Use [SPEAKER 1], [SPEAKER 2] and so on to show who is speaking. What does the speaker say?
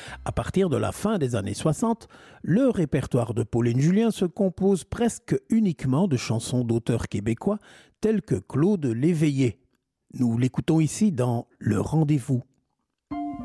[SPEAKER 1] À partir de la fin des années 60, le répertoire de Pauline Julien se compose presque uniquement de chansons d'auteurs québécois tels que Claude Léveillé. Nous l'écoutons ici dans Le Rendez-vous.